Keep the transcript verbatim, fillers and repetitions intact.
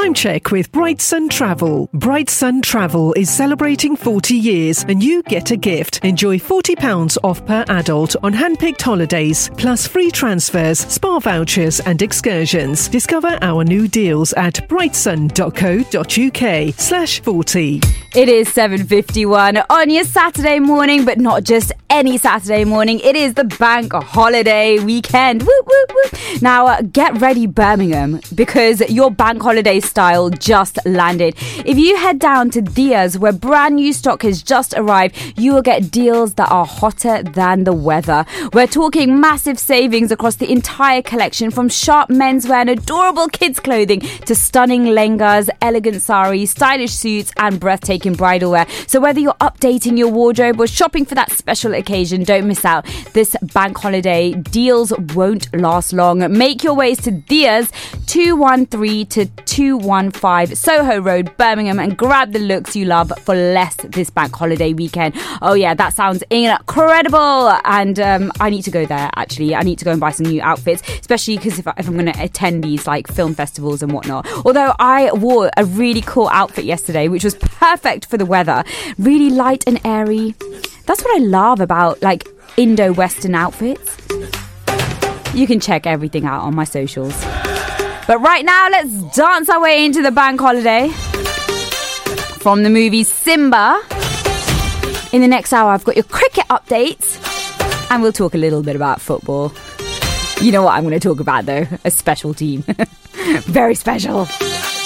Time check with Bright Sun Travel. Bright Sun Travel is celebrating forty years and you get a gift. Enjoy forty pounds off per adult on hand-picked holidays, plus free transfers, spa vouchers and excursions. Discover our new deals at brightsun.co.uk slash 40. It is seven fifty-one on your Saturday morning, but not just any Saturday morning. It is the bank holiday weekend. Woo, woo, woo. Now, uh, get ready, Birmingham, because your bank holiday style just landed. If you head down to Dia's, where brand new stock has just arrived, you will get deals that are hotter than the weather. We're talking massive savings across the entire collection, from sharp menswear and adorable kids' clothing to stunning lehengas, elegant saris, stylish suits and breathtaking bridal wear. So whether you're updating your wardrobe or shopping for that special occasion, don't miss out. This bank holiday deals won't last long. Make your ways to Dia's, two one three to two one five Soho Road, Birmingham, and grab the looks you love for less this bank holiday weekend. Oh yeah, that sounds incredible, and um, I need to go there. Actually, I need to go and buy some new outfits, especially because if, if I'm going to attend these like film festivals and whatnot. Although I wore a really cool outfit yesterday, which was perfect for the weather, really light and airy. That's what I love about like Indo-Western outfits. You can check everything out on my socials. But right now, let's dance our way into the bank holiday. From the movie Simba. In the next hour, I've got your cricket updates. And we'll talk a little bit about football. You know what I'm going to talk about, though? A special team. Very special.